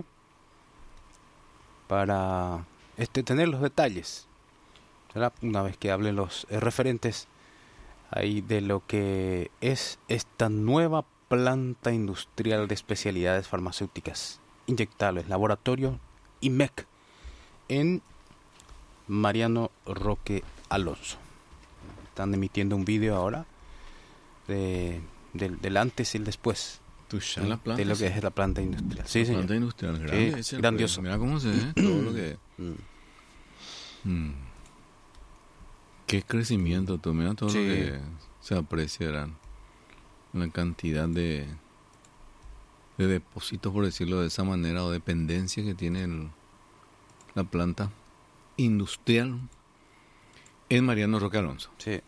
para este tener los detalles, ¿verdad? Una vez que hablen los eh, referentes ahí de lo que es esta nueva planta industrial de especialidades farmacéuticas inyectables, laboratorio I M E C en Mariano Roque Alonso. Están emitiendo un vídeo ahora de, del, del antes y el después Tuya, de, la planta, de lo que sí. es la planta industrial. Sí, la señor. planta industrial grande, sí, grandioso. Mira cómo se ve todo lo que... Mm. Qué crecimiento, tú mira todo sí. lo que se aprecia, la cantidad de, de depósitos, por decirlo de esa manera, o dependencia que tiene el, la planta industrial en Mariano Roque Alonso. Sí.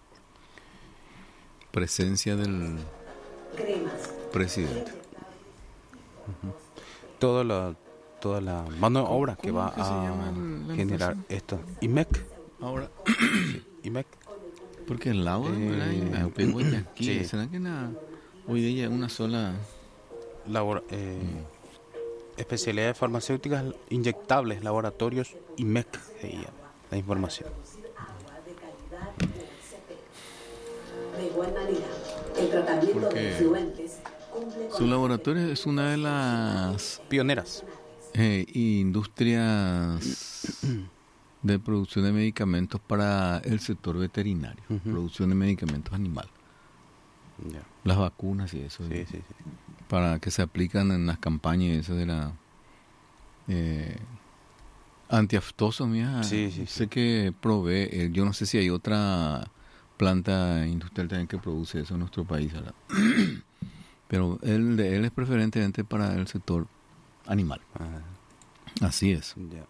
Presencia del presidente. Uh-huh. Toda la toda la mano de obra que va que a el, generar esto. I M E C. Ahora. Sí, I M E C. Porque el agua, eh, ¿verdad? Aquí, sí. ¿Será que la, hoy día una sola Labor, eh, mm. especialidades farmacéuticas inyectables, laboratorios I M E C, eh, la información. Porque su laboratorio es una de las pioneras eh, industrias de producción de medicamentos para el sector veterinario, uh-huh. producción de medicamentos animales, yeah. las vacunas y eso, sí, sí, sí. para que se aplican en las campañas eso de la eh, antiaftoso, mía, sí, sí, sé sí. que provee, eh, yo no sé si hay otra planta industrial también que produce eso en nuestro país, ¿verdad? Pero él, él es preferentemente para el sector animal. Uh-huh. Así es. Yeah.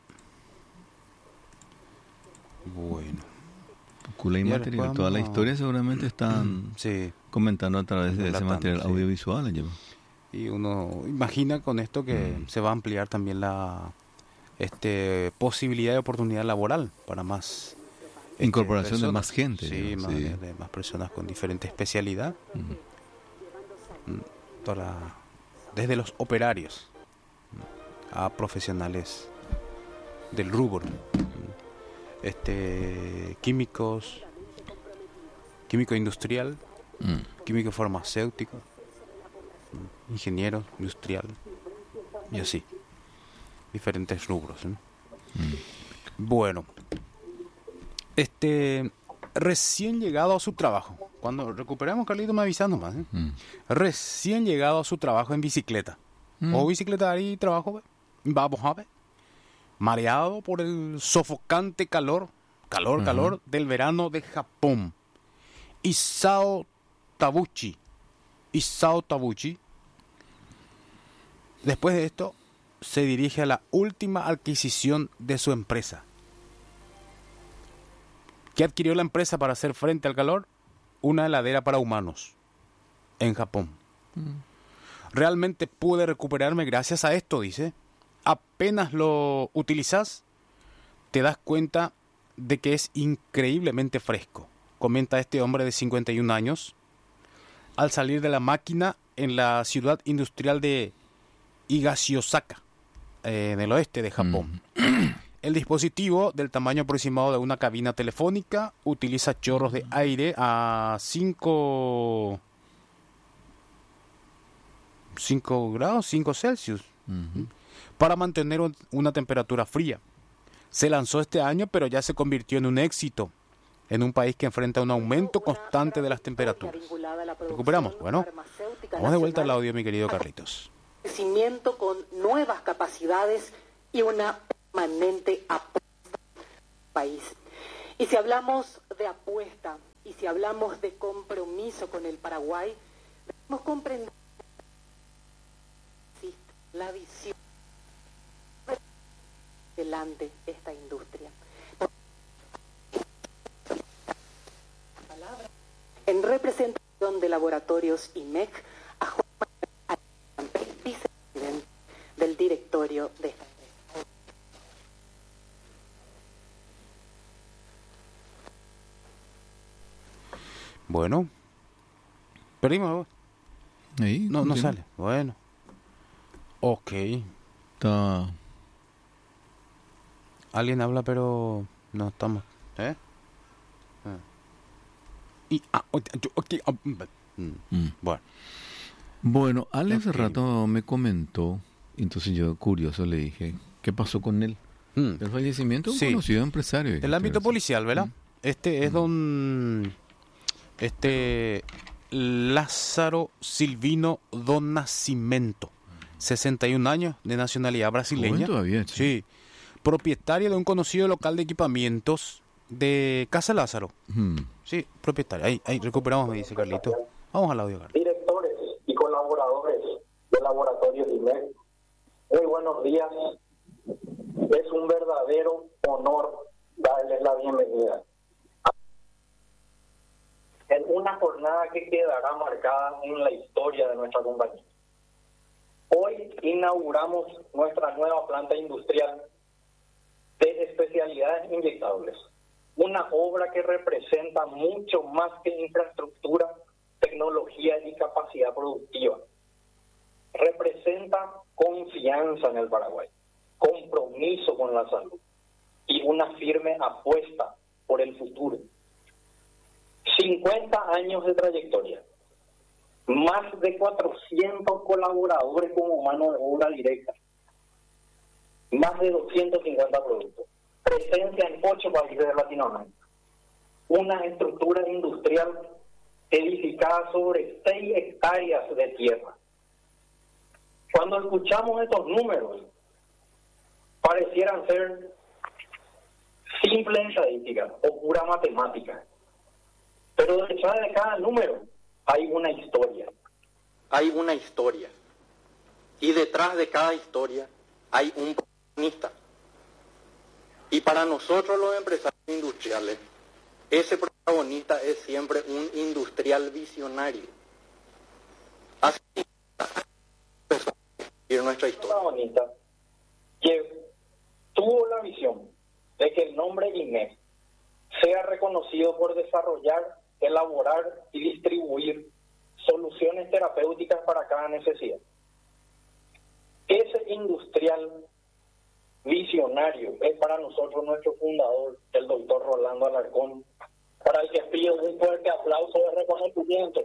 Bueno, Cula y material. Toda la historia seguramente están sí. comentando a través de ese material sí. audiovisual. Lleva. Y uno imagina con esto que mm. se va a ampliar también la este posibilidad de oportunidad laboral para más este, incorporación personas. de más gente. Sí, más, sí. De, de más personas con diferente especialidad. Mm. Para, desde los operarios a profesionales del rubro. Este químicos, químico industrial, mm. químico farmacéutico, ingeniero industrial y así, diferentes rubros, ¿eh? Mm. Bueno, este recién llegado a su trabajo, cuando recuperemos, Carlito me avisando más, ¿eh? mm. recién llegado a su trabajo en bicicleta, mm. o bicicleta ahí trabajo, vamos a ver. Mareado por el sofocante calor, calor, uh-huh. calor del verano de Japón. Isao Tabuchi. Isao Tabuchi. Después de esto, se dirige a la última adquisición de su empresa. ¿Qué adquirió la empresa para hacer frente al calor? Una heladera para humanos en Japón. Uh-huh. Realmente pude recuperarme gracias a esto, dice. Apenas lo utilizas, te das cuenta de que es increíblemente fresco, comenta este hombre de cincuenta y un años, al salir de la máquina en la ciudad industrial de Higashiosaka, eh, en el oeste de Japón. Mm. El dispositivo, del tamaño aproximado de una cabina telefónica, utiliza chorros de aire a cinco grados, cinco Celsius. uh-huh. para mantener un, una temperatura fría. Se lanzó este año, pero ya se convirtió en un éxito en un país que enfrenta un aumento constante de las temperaturas. ¿Recuperamos? Bueno, vamos de vuelta al audio, mi querido Carlitos. Crecimiento con nuevas capacidades y una permanente apuesta al país. Y si hablamos de apuesta y si hablamos de compromiso con el Paraguay, debemos comprender la visión delante esta industria. En representación de Laboratorios I M E C, a Juan Manuel, vicepresidente del directorio de esta empresa. Bueno, perdimos. Ahí, no, no sale. Bueno. Ok. Está. Alguien habla, pero no estamos. ¿Eh? Ah. Y, ah, okay, ah, mm. Bueno. Bueno, Ale hace okay. rato me comentó, entonces yo curioso le dije, ¿qué pasó con él? Mm. El fallecimiento de un sí. conocido empresario. El ámbito policial, ¿verdad? Mm. Este es mm. don este Lázaro Silvino Don Nascimento, sesenta y un años, de nacionalidad brasileña. Joven todavía, sí. sí. Propietario de un conocido local de equipamientos de Casa Lázaro. Hmm. Sí, propietario. Ahí, ahí recuperamos, me dice Carlito. Vamos al audio, Carlito. Directores y colaboradores del laboratorio I M E C, muy buenos días. Es un verdadero honor darles la bienvenida en una jornada que quedará marcada en la historia de nuestra compañía. Hoy inauguramos nuestra nueva planta industrial de especialidades inyectables, una obra que representa mucho más que infraestructura, tecnología y capacidad productiva. Representa confianza en el Paraguay, compromiso con la salud y una firme apuesta por el futuro. cincuenta años de trayectoria, más de cuatrocientos colaboradores como mano de obra directa, más de doscientos cincuenta productos, presencia en ocho países de Latinoamérica, una estructura industrial edificada sobre seis hectáreas de tierra. Cuando escuchamos estos números, parecieran ser simples estadísticas o pura matemática, pero detrás de cada número hay una historia. Hay una historia. Y detrás de cada historia hay un protagonista. Y para nosotros los empresarios industriales, ese protagonista es siempre un industrial visionario. Así es nuestra historia. Un protagonista que tuvo la visión de que el nombre I M E C sea reconocido por desarrollar, elaborar y distribuir soluciones terapéuticas para cada necesidad. Ese industrial visionario es para nosotros nuestro fundador, el doctor Rolando Alarcón, para el que pido un fuerte aplauso de reconocimiento.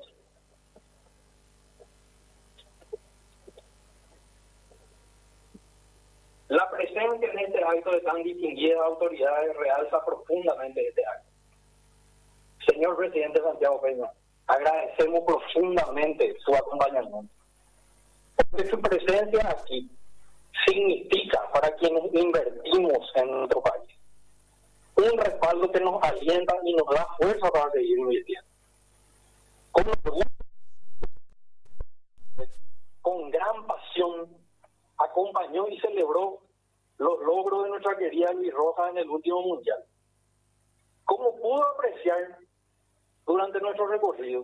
La presencia en este acto de tan distinguidas autoridades realza profundamente este acto. Señor presidente Santiago Peña, agradecemos profundamente su acompañamiento, porque su presencia aquí significa para quienes invertimos en nuestro país un respaldo que nos alienta y nos da fuerza para seguir invirtiendo. Con, con gran pasión acompañó y celebró los logros de nuestra querida Luis Rojas en el último mundial. Como pudo apreciar durante nuestro recorrido,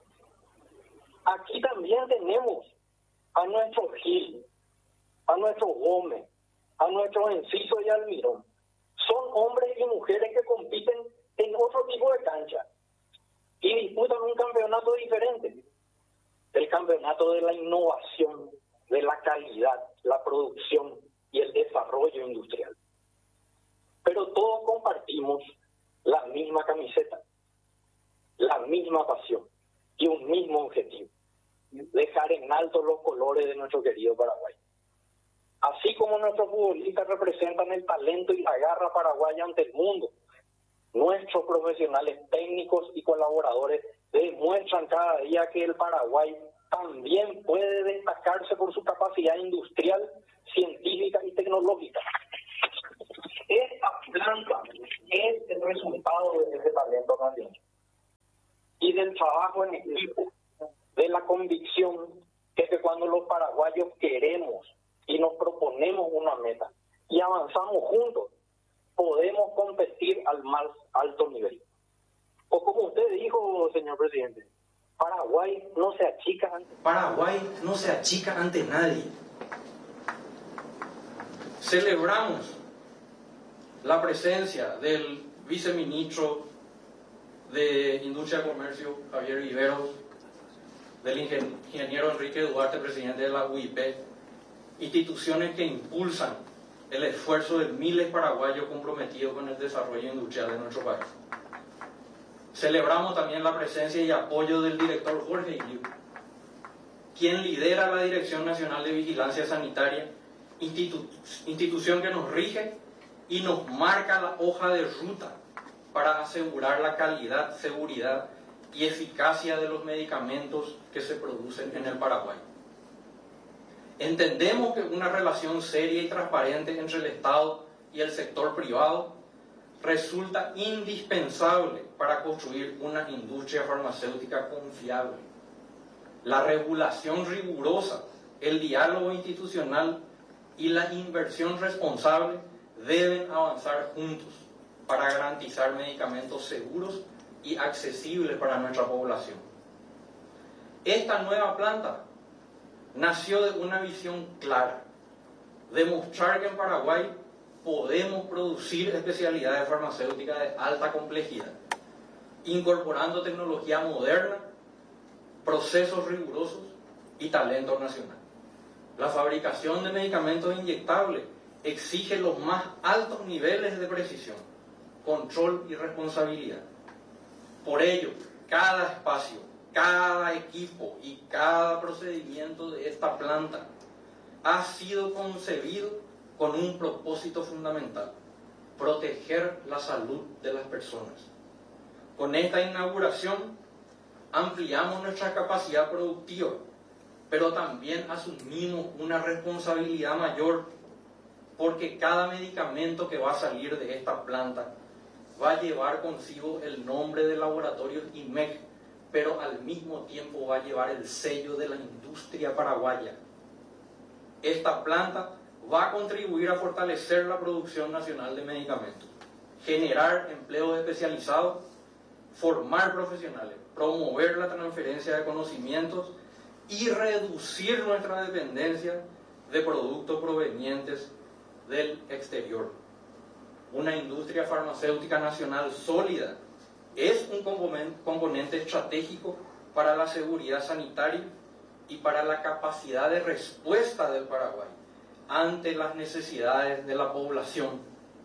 aquí también tenemos a nuestro Gil, a nuestro Gómez, a nuestro Enciso y Almirón. Son hombres y mujeres que compiten en otro tipo de cancha y disputan un campeonato diferente, el campeonato de la innovación, de la calidad, la producción y el desarrollo industrial. Pero todos compartimos la misma camiseta, la misma pasión y un mismo objetivo: dejar en alto los colores de nuestro querido Paraguay. Así como nuestros futbolistas representan el talento y la garra paraguaya ante el mundo, nuestros profesionales técnicos y colaboradores demuestran cada día que el Paraguay también puede destacarse por su capacidad industrial, científica y tecnológica. Esta planta es el resultado de ese talento nacional y del trabajo en equipo, de la convicción que, que cuando los paraguayos queremos y nos proponemos una meta y avanzamos juntos, podemos competir al más alto nivel. O como usted dijo, señor presidente, Paraguay no se achica ante... Paraguay no se achica ante nadie. Celebramos la presencia del viceministro de Industria y Comercio, Javier Viveros, del ingeniero Enrique Duarte, presidente de la U I P, instituciones que impulsan el esfuerzo de miles de paraguayos comprometidos con el desarrollo industrial de nuestro país. Celebramos también la presencia y apoyo del director Jorge Iliu, quien lidera la Dirección Nacional de Vigilancia Sanitaria, institu- institución que nos rige y nos marca la hoja de ruta para asegurar la calidad, seguridad y eficacia de los medicamentos que se producen en el Paraguay. Entendemos que una relación seria y transparente entre el Estado y el sector privado resulta indispensable para construir una industria farmacéutica confiable. La regulación rigurosa, el diálogo institucional y la inversión responsable deben avanzar juntos para garantizar medicamentos seguros y accesibles para nuestra población. Esta nueva planta nació de una visión clara: demostrar que en Paraguay podemos producir especialidades farmacéuticas de alta complejidad, incorporando tecnología moderna, procesos rigurosos y talento nacional. La fabricación de medicamentos inyectables exige los más altos niveles de precisión, control y responsabilidad. Por ello, cada espacio, cada equipo y cada procedimiento de esta planta ha sido concebido con un propósito fundamental: proteger la salud de las personas. Con esta inauguración ampliamos nuestra capacidad productiva, pero también asumimos una responsabilidad mayor, porque cada medicamento que va a salir de esta planta va a llevar consigo el nombre del laboratorio I M E C, pero al mismo tiempo va a llevar el sello de la industria paraguaya. Esta planta va a contribuir a fortalecer la producción nacional de medicamentos, generar empleos especializados, formar profesionales, promover la transferencia de conocimientos y reducir nuestra dependencia de productos provenientes del exterior. Una industria farmacéutica nacional sólida es un componente estratégico para la seguridad sanitaria y para la capacidad de respuesta del Paraguay ante las necesidades de la población.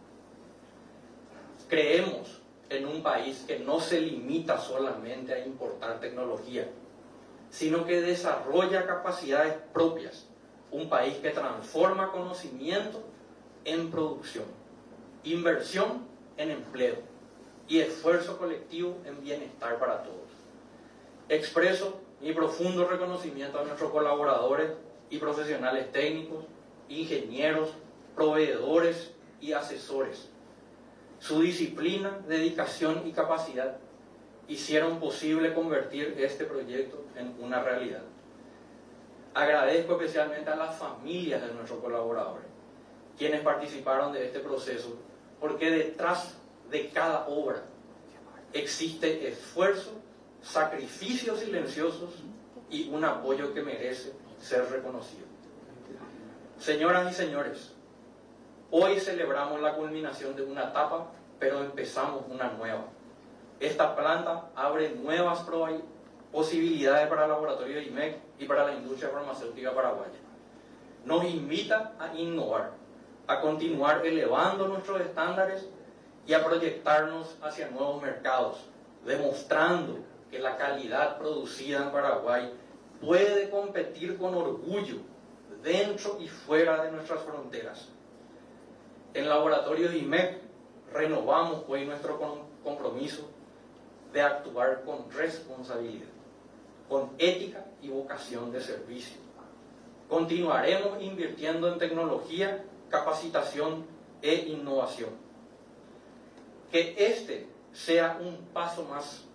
Creemos en un país que no se limita solamente a importar tecnología, sino que desarrolla capacidades propias, un país que transforma conocimiento en producción, inversión en empleo y esfuerzo colectivo en bienestar para todos. Expreso mi profundo reconocimiento a nuestros colaboradores y profesionales técnicos, ingenieros, proveedores y asesores. Su disciplina, dedicación y capacidad hicieron posible convertir este proyecto en una realidad. Agradezco especialmente a las familias de nuestros colaboradores, quienes participaron de este proceso, porque detrás de cada obra existe esfuerzo, sacrificios silenciosos y un apoyo que merece ser reconocido. Señoras y señores, hoy celebramos la culminación de una etapa, pero empezamos una nueva. Esta planta abre nuevas posibilidades para el laboratorio de I M E C y para la industria farmacéutica paraguaya. Nos invita a innovar, a continuar elevando nuestros estándares y a proyectarnos hacia nuevos mercados, demostrando que la calidad producida en Paraguay puede competir con orgullo dentro y fuera de nuestras fronteras. En Laboratorios I M E P renovamos hoy nuestro compromiso de actuar con responsabilidad, con ética y vocación de servicio. Continuaremos invirtiendo en tecnología, capacitación e innovación. Que este sea un paso más